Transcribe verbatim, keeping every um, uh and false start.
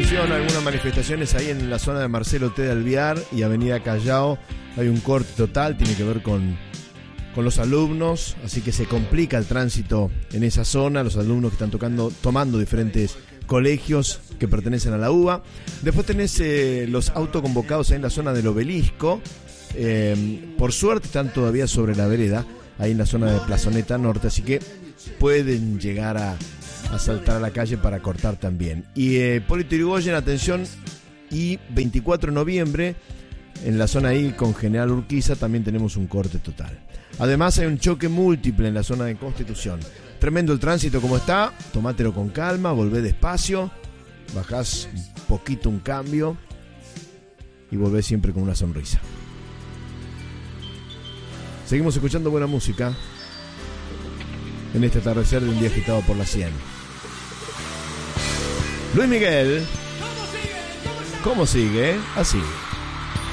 Constitución, algunas manifestaciones ahí en la zona de Marcelo T. de Alvear y Avenida Callao. Hay un corte total, tiene que ver con, con los alumnos, así que se complica el tránsito en esa zona, los alumnos que están tocando, tomando diferentes colegios que pertenecen a la U B A. Después tenés eh, los autoconvocados ahí en la zona del Obelisco. Eh, por suerte están todavía sobre la vereda, ahí en la zona de Plazoneta Norte, así que pueden llegar a a saltar a la calle para cortar también. Y eh, Hipólito Yrigoyen, atención, y veinticuatro de noviembre, en la zona ahí con General Urquiza, también tenemos un corte total. Además hay un choque múltiple en la zona de Constitución. Tremendo el tránsito como está, tomátelo con calma, volvé despacio, bajás un poquito un cambio y volvés siempre con una sonrisa. Seguimos escuchando buena música en este atardecer de un día agitado por la cien. Luis Miguel, ¿cómo sigue? Así.